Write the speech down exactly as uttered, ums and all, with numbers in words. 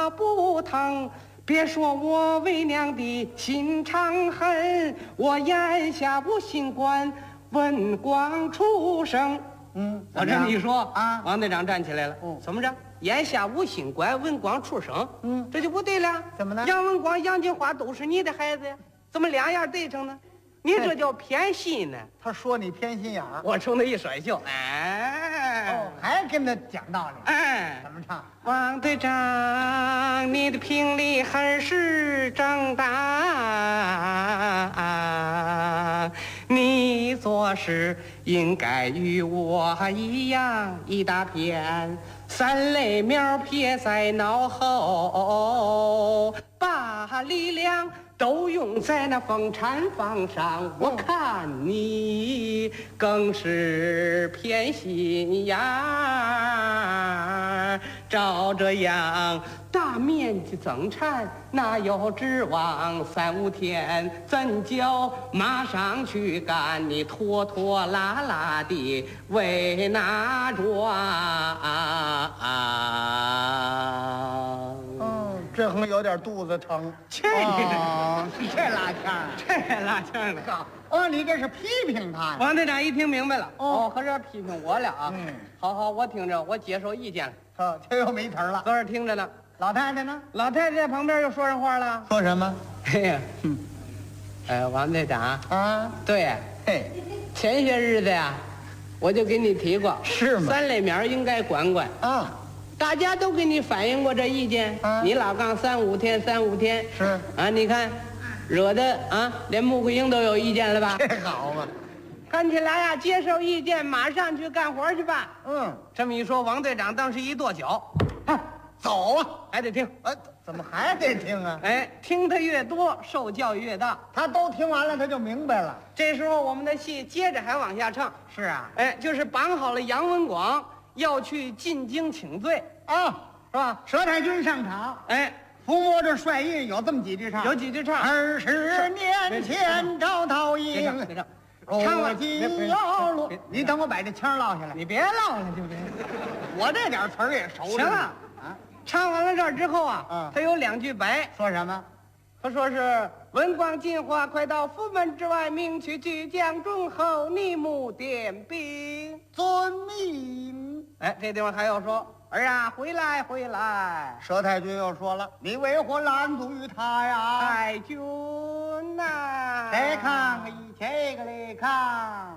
他不疼。别说我为娘的心肠狠，我眼下无心管文光出生。 嗯， 我这么一说啊， 王队长站起来了。 嗯， 怎么着？眼下无心管文光出生。 嗯， 这就不对了。 怎么呢？ 杨文光、杨金花都是你的孩子呀，怎么两样对上呢？你这叫偏心呢。 他说你偏心眼儿， 我冲他一甩袖，哎， 哦，还跟他讲道理。 哎， 怎么唱？ 王队长，你的评理还是正当，你做事应该与我一样，一大片三类苗撇在脑后，把力量都用在那风产房上。我看你更是偏心眼儿，照这样大面积增产，哪有指望三五天怎就马上去干？你拖拖拉拉的为哪桩？ 嗯，这横有点肚子疼。 去你的！ 哦，是这拉腔儿。 这拉腔的。 哦，你这是批评他呀？ 王队长一听明白了， 哦哦，合着批评我了啊！ 嗯， 好好，我听着，我接受意见了。 哦，这又没词儿了。 搁这听着呢。 老太太呢？ 老太太在旁边又说上话了。 说什么？ 嘿呀， 嗯， 呃，王队长， 啊， 对呀， 嘿， 前些日子呀，我就给你提过， 是吗？ 三类苗应该管管。 啊， 大家都给你反映过这意见， 啊你老杠三五天，三五天是啊，你看，惹得啊，连穆桂英都有意见了吧？ 这好嘛。 看起来呀，接受意见，马上去干活去吧。 嗯， 这么一说，王队长当时一跺脚， 啊，走啊！ 还得听。 啊，怎么还得听啊？ 哎，听得越多，受教育越大。 他都听完了，他就明白了。 这时候我们的戏接着还往下唱。 是啊， 哎，就是绑好了杨文广要去进京请罪， 啊， 是吧？ 佘太君上场， 哎， 伏魔这帅印有这么几句唱。 有几句唱。 二十年前招桃别唱， 营， 别唱， 如唱完今要落别。 你等我把这腔落下来。 你别唠了，就别。 我这点词儿也熟着呢。 行了啊， 唱完了这儿之后啊， 嗯他有两句白， 说什么？ 他说是文广金花快到府门之外，命去巨将忠厚，逆目点兵。 遵命。 哎，这地方还要说儿啊，回来回来， 佘太君又说了，你为何拦阻于他呀？ 太君呐、 来看一这个来看。